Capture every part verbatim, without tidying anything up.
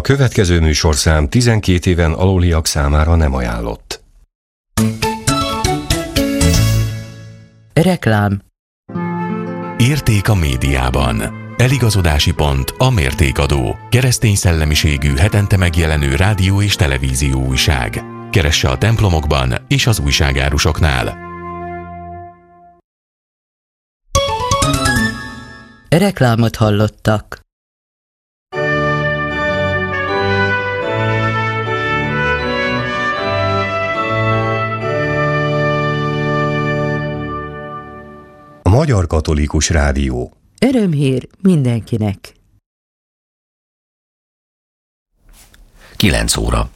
A következő műsorszám tizenkét éven aluliak számára nem ajánlott. Reklám. Érték a médiában. Eligazodási pont a Mértékadó. Keresztény szellemiségű hetente megjelenő rádió és televízió újság. Keresse a templomokban és az újságárusoknál. Reklámot hallottak. A Magyar Katolikus Rádió. Örömhír mindenkinek. kilenc óra.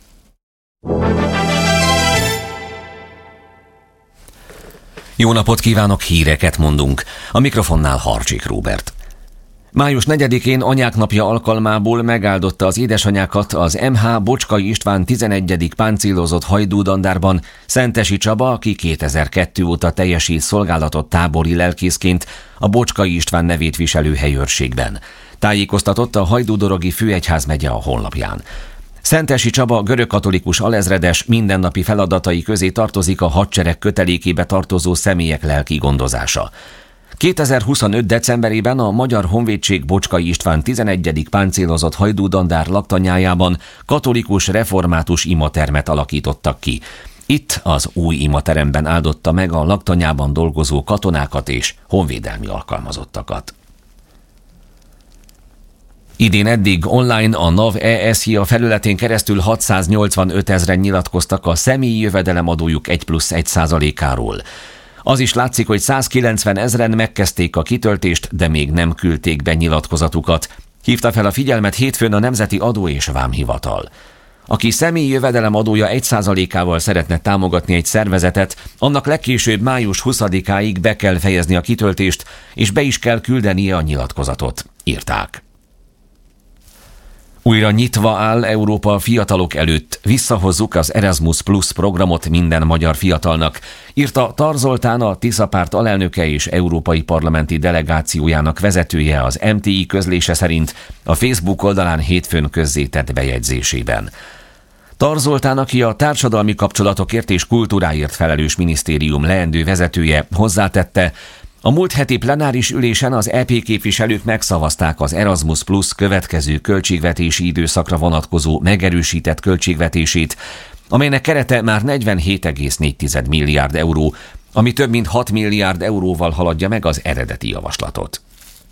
Jó napot kívánok, híreket mondunk. A mikrofonnál Harcsik Róbert. május negyedikén Anyák Napja alkalmából megáldotta az édesanyákat az em há Bocskai István tizenegyedik páncélozott hajdúdandárban Szentesi Csaba, aki kétezer-kettő óta teljesít szolgálatot tábori lelkészként a Bocskai István nevét viselő helyőrségben. Tájékoztatott a Hajdúdorogi Főegyházmegye a honlapján. Szentesi Csaba görögkatolikus alezredes mindennapi feladatai közé tartozik a hadsereg kötelékébe tartozó személyek lelki gondozása. kétezer-huszonöt. decemberében a Magyar Honvédség Bocskai István tizenegyedik páncélozott hajdúdandár laktanyájában katolikus református imatermet alakítottak ki. Itt az új imateremben áldotta meg a laktanyában dolgozó katonákat és honvédelmi alkalmazottakat. Idén eddig online a NAV E S J I A felületén keresztül hatszáznyolcvanöt ezren nyilatkoztak a személyi jövedelemadójuk egy plusz egy százalékáról. Az is látszik, hogy százkilencven ezren megkezdték a kitöltést, de még nem küldték be nyilatkozatukat. Hívta fel a figyelmet hétfőn a Nemzeti Adó és Vámhivatal. Aki személyi jövedelemadója egy százalékával szeretne támogatni egy szervezetet, annak legkésőbb május huszadikáig be kell fejezni a kitöltést, és be is kell küldenie a nyilatkozatot, írták. Újra nyitva áll Európa a fiatalok előtt, visszahozzuk az Erasmus Plus programot minden magyar fiatalnak, írta Tar Zoltán, a Tisza párt alelnöke és európai parlamenti delegációjának vezetője az em té i közlése szerint a Facebook oldalán hétfőn közzétett bejegyzésében. Tar Zoltán, aki a társadalmi kapcsolatokért és kultúráért felelős minisztérium leendő vezetője, hozzátette, a múlt heti plenáris ülésen az é pé képviselők megszavazták az Erasmus Plus következő költségvetési időszakra vonatkozó megerősített költségvetését, amelynek kerete már negyvenhét egész négy milliárd euró, ami több mint hat milliárd euróval haladja meg az eredeti javaslatot.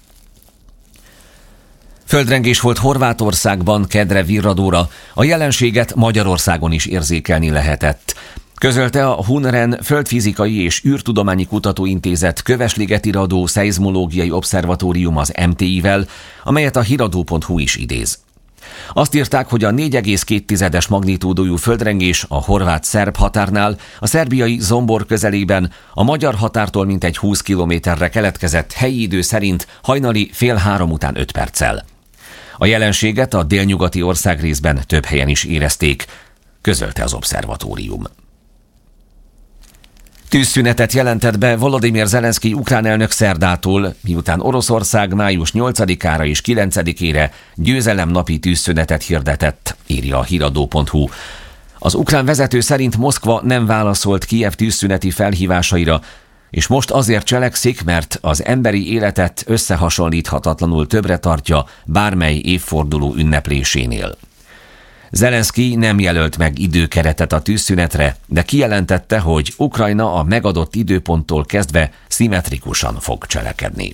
Földrengés volt Horvátországban kedre virradóra, a jelenséget Magyarországon is érzékelni lehetett. Közölte a Hunren Földfizikai és űrtudományi kutatóintézet Kövesligeti Radó Szeizmológiai Obszervatórium az em té i-vel, amelyet a híradó pont hu is idéz. Azt írták, hogy a négy egész két magnitúdójú földrengés a horvát-szerb határnál, a szerbiai Zombor közelében, a magyar határtól mintegy húsz kilométerre keletkezett helyi idő szerint hajnali fél három után öt perccel. A jelenséget a délnyugati országrészben több helyen is érezték, közölte az obszervatórium. Tűzszünetet jelentett be Volodymyr Zelenszkij ukrán elnök szerdától, miután Oroszország május nyolcadikára és kilencedikére győzelemnapi tűzszünetet hirdetett, írja a híradó pont hu. Az ukrán vezető szerint Moszkva nem válaszolt Kijev tűzszüneti felhívásaira, és most azért cselekszik, mert az emberi életet összehasonlíthatatlanul többre tartja bármely évforduló ünneplésénél. Zelenszkij nem jelölt meg időkeretet a tűzszünetre, de kijelentette, hogy Ukrajna a megadott időponttól kezdve szimmetrikusan fog cselekedni.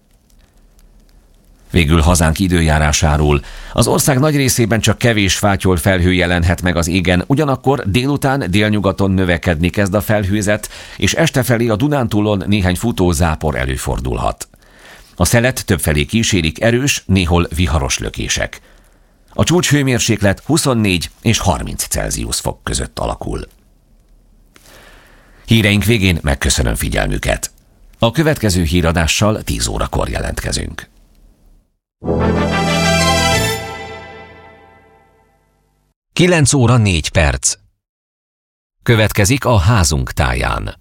Végül hazánk időjárásáról. Az ország nagy részében csak kevés fátyol felhő jelenhet meg az égen, ugyanakkor délután délnyugaton növekedni kezd a felhőzet, és este felé a Dunántúlon néhány futózápor előfordulhat. A szelet többfelé kísérik erős, néhol viharos lökések. A csúcshőmérséklet huszonnégy és harminc Celsius fok között alakul. Híreink végén megköszönöm figyelmüket. A következő híradással tíz órakor jelentkezünk. kilenc óra négy perc. Következik a Házunk táján.